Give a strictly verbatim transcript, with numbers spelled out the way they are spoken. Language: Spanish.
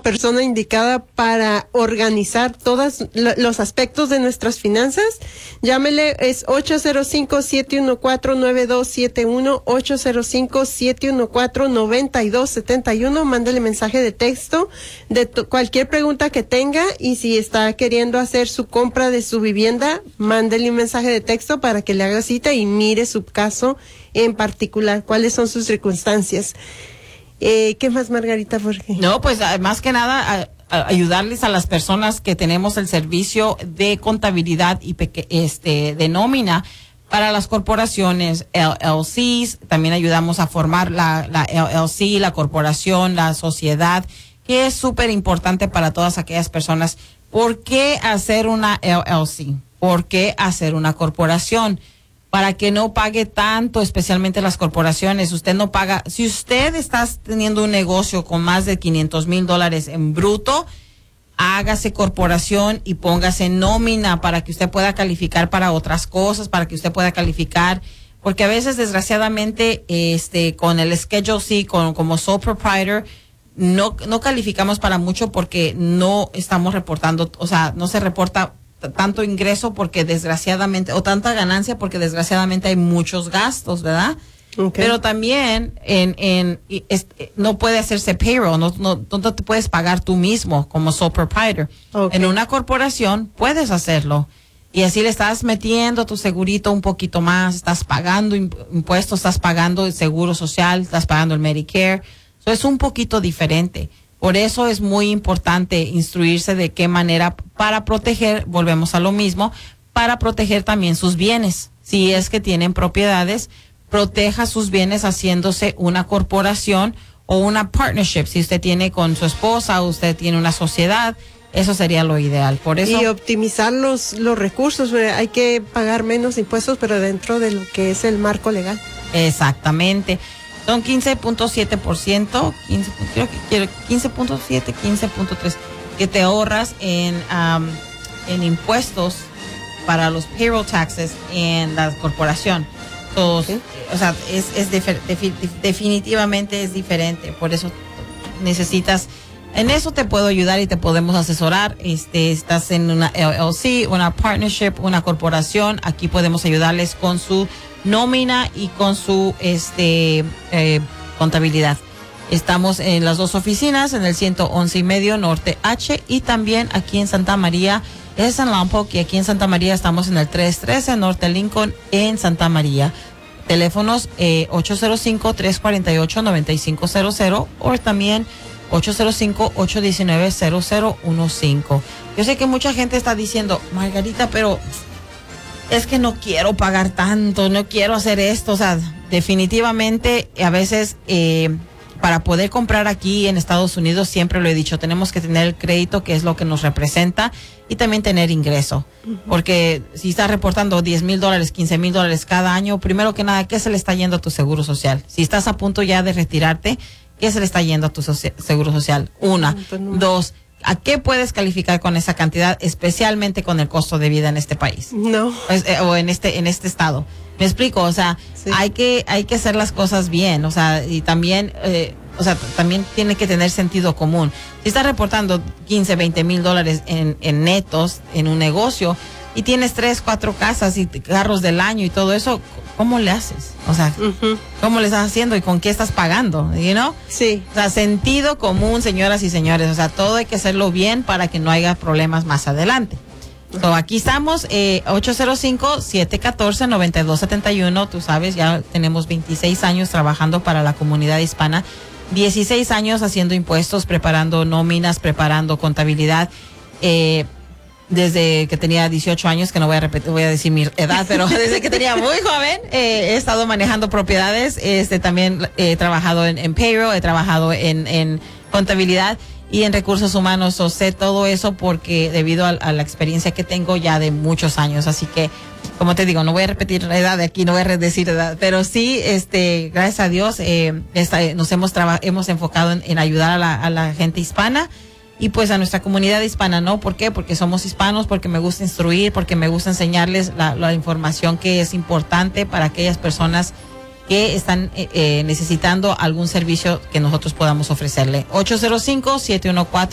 persona indicada para organizar todos los aspectos de nuestras finanzas. Llámele, es ocho cero cinco, siete uno cuatro, nueve dos siete uno, ocho cero cinco, siete uno cuatro, nueve dos siete uno. Mándele mensaje de texto de cualquier pregunta que tenga, y si está queriendo hacer su compra de su vivienda, mándele un mensaje de texto para que le haga cita y mire su caso en particular, cuáles son sus circunstancias. Eh, ¿Qué más, Margarita? Porque... No, pues más que nada a, a ayudarles a las personas que tenemos el servicio de contabilidad y peque, este de nómina para las corporaciones, L L Cs. También ayudamos a formar la, la L L C, la corporación, la sociedad, que es súper importante para todas aquellas personas. ¿Por qué hacer una L L C? ¿Por qué hacer una corporación? Para que no pague tanto, especialmente las corporaciones. Usted no paga, si usted está teniendo un negocio con más de quinientos mil dólares en bruto, hágase corporación y póngase nómina para que usted pueda calificar para otras cosas, para que usted pueda calificar, porque a veces, desgraciadamente, este, con el Schedule C, con, como sole proprietor, no, no calificamos para mucho porque no estamos reportando, o sea, no se reporta tanto ingreso porque desgraciadamente, o tanta ganancia porque desgraciadamente hay muchos gastos, ¿verdad? Okay. Pero también en, en es, no puede hacerse payroll, no, no, no te puedes pagar tú mismo como sole proprietor. Okay. En una corporación puedes hacerlo y así le estás metiendo tu segurito un poquito más, estás pagando impuestos, estás pagando el seguro social, estás pagando el Medicare. Eso es un poquito diferente. Por eso es muy importante instruirse de qué manera para proteger, volvemos a lo mismo, para proteger también sus bienes. Si es que tienen propiedades, proteja sus bienes haciéndose una corporación o una partnership. Si usted tiene con su esposa o usted tiene una sociedad, eso sería lo ideal. Por eso, y optimizar los, los recursos. Hay que pagar menos impuestos, pero dentro de lo que es el marco legal. Exactamente. Son quince punto siete por ciento, quince, creo que quiero quince punto siete, quince punto tres que te ahorras en um, en impuestos para los payroll taxes en la corporación. Entonces, ¿sí? O sea, es, es defi- defi- definitivamente es diferente. Por eso necesitas, en eso te puedo ayudar y te podemos asesorar. Este, estás en una L L C, una partnership, una corporación. Aquí podemos ayudarles con su nómina y con su este eh, contabilidad. Estamos en las dos oficinas, en el ciento once y medio Norte H, y también aquí en Santa María, es en Lompoc, y aquí en Santa María estamos en el trescientos trece Norte Lincoln en Santa María. Teléfonos eh, ocho cero cinco, tres cuatro ocho, nueve cinco cero cero o también ocho cero cinco, ocho uno nueve, cero cero uno cinco. Yo sé que mucha gente está diciendo, Margarita, pero es que no quiero pagar tanto, no quiero hacer esto. O sea, definitivamente a veces eh, para poder comprar aquí en Estados Unidos, siempre lo he dicho, tenemos que tener el crédito, que es lo que nos representa, y también tener ingreso. Uh-huh. Porque si estás reportando diez mil dólares, quince mil dólares cada año, primero que nada, ¿qué se le está yendo a tu seguro social? Si estás a punto ya de retirarte, ¿qué se le está yendo a tu socia- seguro social? Una. Uh-huh. No. Dos, ¿a qué puedes calificar con esa cantidad, especialmente con el costo de vida en este país? No. Es, eh, o en este en este estado. ¿Me explico? O sea, sí. hay que hay que hacer las cosas bien. O sea, y también, eh, o sea, también tiene que tener sentido común. Si estás reportando quince, veinte mil dólares en, en netos en un negocio y tienes tres, cuatro casas y carros del año y todo eso, ¿cómo le haces? O sea, uh-huh. ¿cómo le estás haciendo y con qué estás pagando? You know? Sí. O sea, sentido común, señoras y señores. O sea, todo hay que hacerlo bien para que no haya problemas más adelante. So, aquí estamos, eh, ocho cero cinco, siete uno cuatro, nueve dos siete uno. Tú sabes, ya tenemos veintiséis años trabajando para la comunidad hispana, dieciséis años haciendo impuestos, preparando nóminas, preparando contabilidad. Eh, desde que tenía dieciocho años, que no voy a repetir, voy a decir mi edad, pero desde que tenía muy joven, eh, he estado manejando propiedades. Este, también he trabajado en, en payroll, he trabajado en, en contabilidad y en recursos humanos. O sé todo eso porque debido a, a la experiencia que tengo ya de muchos años. Así que, como te digo, no voy a repetir la edad de aquí, no voy a decir edad, pero sí, este, gracias a Dios, eh, esta, nos hemos traba, hemos enfocado en, en ayudar a la, a la gente hispana y pues a nuestra comunidad hispana, ¿no? ¿Por qué? Porque somos hispanos, porque me gusta instruir, porque me gusta enseñarles la, la información que es importante para aquellas personas que están eh, eh, necesitando algún servicio que nosotros podamos ofrecerle. ocho cero cinco, siete uno cuatro